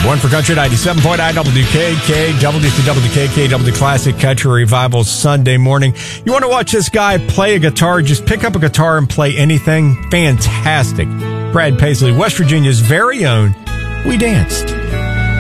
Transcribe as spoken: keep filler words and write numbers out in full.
One for Country, ninety-seven point nine W K K, W to W K K, W Classic Country Revival Sunday morning. You want to watch this guy play a guitar? Just pick up a guitar and play anything. Fantastic. Brad Paisley, West Virginia's very own We Danced.